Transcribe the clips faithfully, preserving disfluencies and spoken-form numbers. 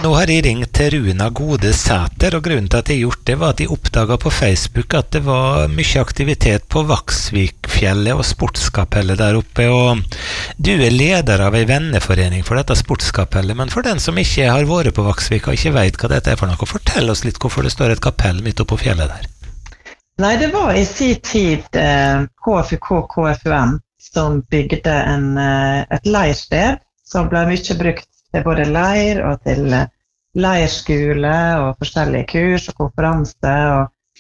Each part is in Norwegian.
Nå har jeg ringt til Runa Gode Sæter, og grunnen til at jeg gjort det var at jeg oppdaget på Facebook at det var mye aktivitet på Vaksvikfjellet og sportskapellet der oppe, og du er leder av en venneforening for dette sportskapellet, men for den som ikke har vært på Vaksvik og ikke vet hva dette er for noe, fortell oss litt hvorfor det står et kapell midt oppe på fjellet der. Nei, det var i sin tid eh, K F U K K F U M som bygde en, eh, et leirsted som ble mye brukt til både leir og til leirskole og forskjellige kurs og konferanser. Og,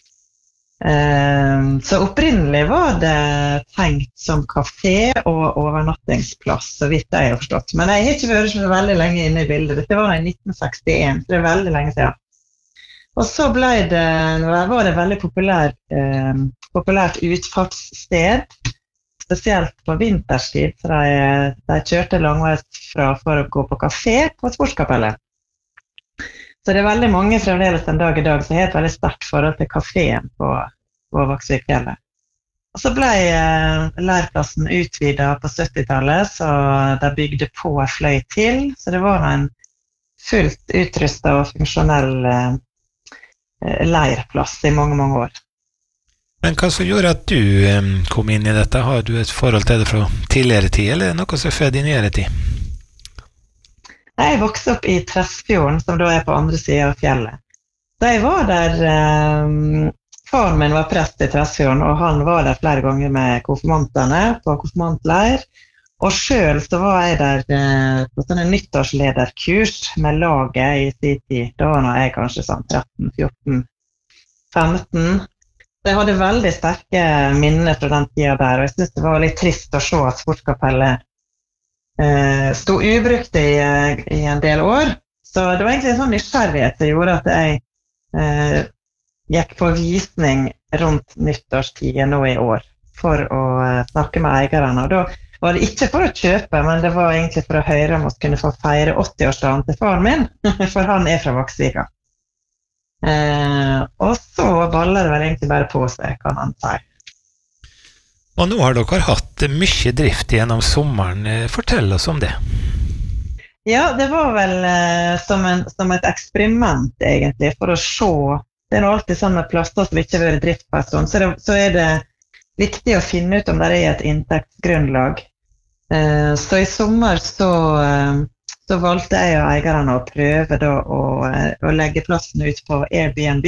eh, så opprinnelig var det tenkt som kafé og overnattingsplass, så vidt jeg har forstått. Men jeg har ikke vært så veldig lenge inne i bildet. Dette var i nitten sekstien, så det er veldig lenge siden. Og så ble det, var det veldig populær, eh, populært utfartssted, spesielt på vinterstid, så de, de kjørte langveis fra for å gå på kafé på sportskapellet. Så det er veldig mange fremdeles en dag i dag som har et veldig sterkt forhold til kaféen på, på Vaksvikfjellet. Og så ble eh, leirplassen utvidet på syttitallet, så de bygde på en fløy til, så det var en fullt utrustet og funksjonell eh, leirplass i mange, mange år. Men hva som gjorde at du um, kom inn i dette? Har du et forhold til det fra tidligere tid, eller noe som er født i nyere tid? Jeg vokste opp i Tresfjorden, som da er på andre siden av fjellet. Da jeg var der, um, faren min var prest i Tresfjorden, og han var der flere ganger med konfirmantene på konfirmantleir. Og selv så var jeg der uh, på sånne nyttårslederkurs med laget i sin tid. Da var jeg kanskje sånn tretten, fjorten, femten. Jeg hadde veldig sterke minner fra den tiden der, og jeg synes det var litt trist å se at sportskapellet eh, stod ubrukt i, i en del år. Så det var egentlig en sånn nysgjerrighet som gjorde at jeg eh, gikk på visning rundt nyttårstiden nå i år for å eh, snakke med eierne. Og da var det ikke for å kjøpe, men det var egentlig for å høre om vi kunne få feire åtti-årsdagen til faren min, for han er fra Vaksvika. Eh, og så baller det vel egentlig bare på seg, kan han si. Og nå har dere hatt mye drift gjennom sommeren. Fortell oss om det. Ja, det var vel eh, som, en, som et eksperiment egentlig, for å se. Det er nå alltid sånn med plasser som ikke har vært drift på en stund, så, det, så er det viktig å finne ut om det er et inntektsgrunnlag. Eh, så i sommer så eh, Så valgte jeg og eierne å prøve da, å, å legge plassen ut på Airbnb.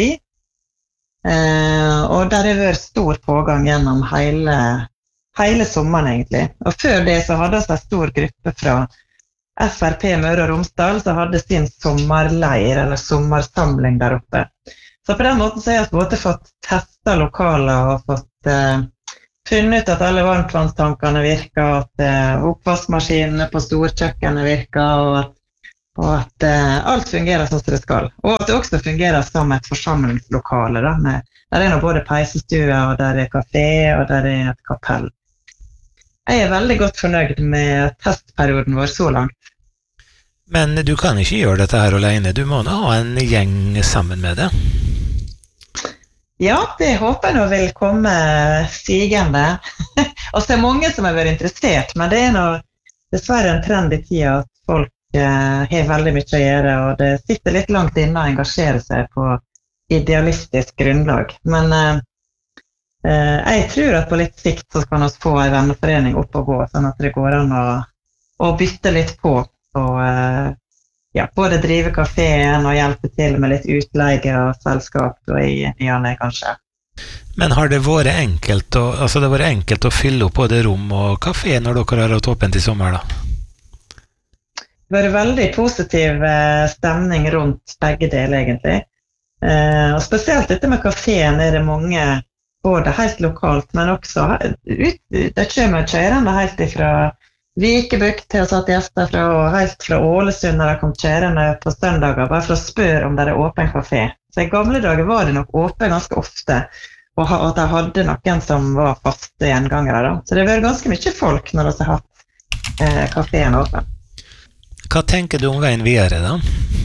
Eh, og der har vært stor pågang gjennom hele, hele sommeren egentlig. Og før det så hadde vi en stor gruppe fra F R P Møre og Romsdal som hadde sin sommerleir eller sommersamling der oppe. Så på den måten så har jeg både fått testet lokaler og fått eh, funnet ut at alle varmtvannstankene virker, at eh, oppvaskmaskinene på storkjøkkenet virker, og at, og at eh, alt fungerer sånn som det skal. Og at det også fungerer som et forsamlingslokale. Da, med, der er nå både peisestue, og der er kafé, og der er et kapell. Jeg er veldig godt fornøyd med testperioden vår så langt. Men du kan ikke gjøre dette her alene. Du må nå ha en gjeng sammen med det. Ja, det håper jeg nå vil komme stigende. Og så er mange som har vært interessert, men det er nå dessverre en trend i tida at folk eh, har veldig mye å gjøre, og det sitter litt langt inne å engasjere seg på idealistisk grunnlag. Men eh, jeg tror at på litt sikt så kan vi få en venneforening opp og gå, sånn at det går an å, å bytte litt på, og eh, ja, både drive kaféen og hjelpe til med litt utleie og selskap og i nyane kanskje. Men har det vært enkelt å, altså det vært enkelt å fylle opp både rom og kafé når dere har hatt åpent i sommer da? Det har vært veldig positiv stemning rundt begge deler egentlig. Og spesielt dette med kaféen er det mange, både helt lokalt, men også ut, det kommer kjørende helt ifra Vikebukk til å satt gjester fra, helt fra Ålesund når de kom kjørende på søndager, bare for å spørre om det er åpen kafé. Så i gamle dager var det nok åpen ganske ofte, og at de hadde noen som var faste gjengangere da. Så det har vært ganske mye folk når de har hatt eh, kaféen åpen. Hva tenker du om veien videre da?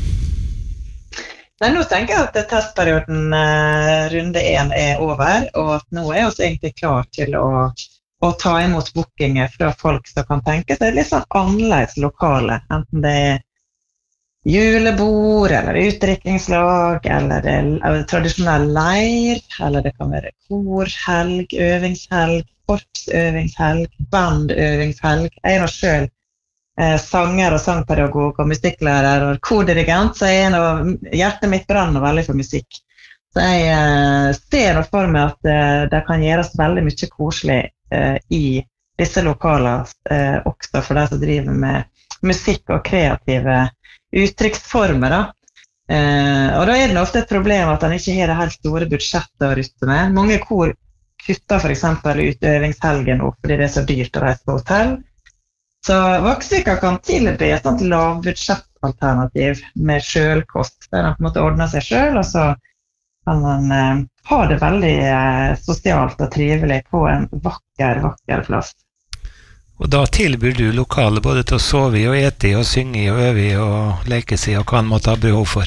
Nei, nå tenker jeg at testperioden eh, runde én er over, og at nå er vi egentlig klar til å og ta imot bookinger fra folk som kan tenke seg litt sånn annerledes lokale, enten det er julebord, eller utdrikkingslag, eller, eller tradisjonell leir, eller det kan være korhelg, øvingshelg, korpsøvingshelg, bandøvingshelg. Jeg er nå selv eh, sanger og sangpedagog og musikklærer og kordirigent, så jeg er nå, hjertet mitt brenner veldig for musikk. Så jeg eh, ser nå for meg at eh, det kan gjøres veldig mye koselig eh, i disse lokalene, eh, også for de som driver med musikk og kreative uttrykksformer da. Eh, og da er det ofte et problem at han ikke har det helt store budsjettet å rutte med. Mange kor kutter for eksempel ut øvingshelgen opp fordi det er så dyrt å reise på hotell. Så Vaksvika kan tilby et sånt lavbudsjettalternativ med selvkost, der han på en måte ordner seg selv, og så kan man eh, ha det veldig eh, sosialt og trivelig på en vakker, vakker plass. Og da tilbyr du lokale både til å sove i og ete i og synge i og øve i og leke seg og hva han måtte ha behov for?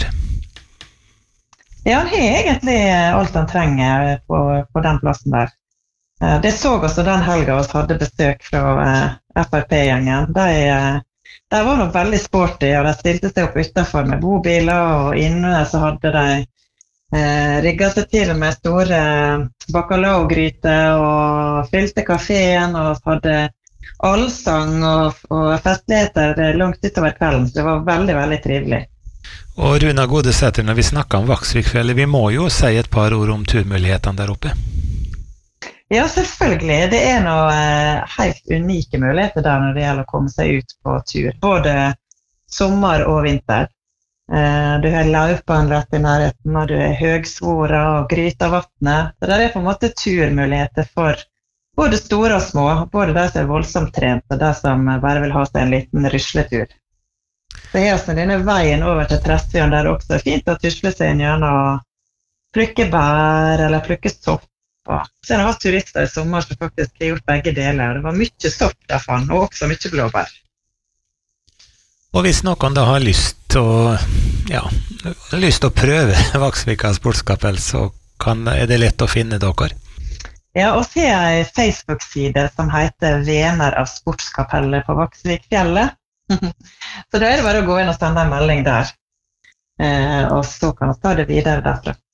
Ja, han har egentlig alt han trenger på, på den plassen der. Det så også den helga vi hadde besøk fra F R P-gjengen. De, de var nok veldig sporty, og de stilte seg opp utenfor med bobiler, og inne så hadde de eh, rigget seg til med store bacalao-gryter og fylte kaféen og hadde allsang og, og festligheter langt utover kvelden, så det var veldig, veldig trivelig. Og Runa Godesæter, når vi snakker om Vaksvikfjellet, vi må jo si et par ord om turmulighetene der oppe. Ja, selvfølgelig. Det er noe eh, helt unike muligheter der når det gjelder å komme seg ut på tur, både sommer og vinter. Eh, du har Laupan rett i nærheten, og du har Høgsvora og Grytavatnet, så der er på en måte turmuligheter for både store og små, både de som er voldsomt trent, og de som bare vil ha seg en liten rysletur. Så her er denne veien over til Tresfjorden, der det også er fint å tusle seg gjennom og plukke bær, eller plukke sopp. Så jeg har hatt turister i sommer som faktisk har gjort begge deler. Det var mye sopp der fann, og også mye blåbær. Og hvis noen da har lyst til å, ja, lyst til å prøve Vaksvika sportskapell, så kan, er det lett å finne dere? Ja, og så er en Facebook-side som heter Vener av sportskapellet på Vaksvikfjellet. Så da er det bare å gå inn og sende en melding der. Eh, og så kan vi ta det videre derfra.